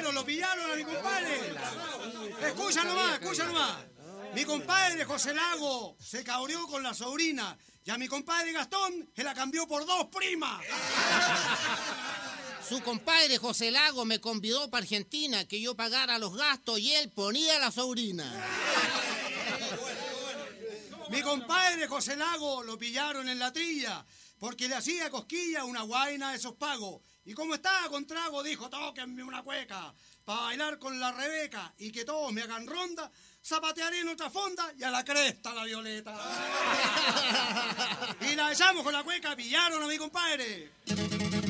lo pillaron a mi compadre. Escucha nomás. Mi compadre José Lago se cabreó con la sobrina y a mi compadre Gastón se la cambió por 2 primas. Su compadre José Lago me convidó para Argentina que yo pagara los gastos y él ponía a la sobrina. Mi compadre José Lago lo pillaron en la trilla porque le hacía cosquilla una guaina de esos pagos. Y como estaba con trago, dijo, tóquenme una cueca para bailar con la Rebeca y que todos me hagan ronda, zapatearé en otra fonda y a la cresta la Violeta. Y la echamos con la cueca, pillaron a mi compadre.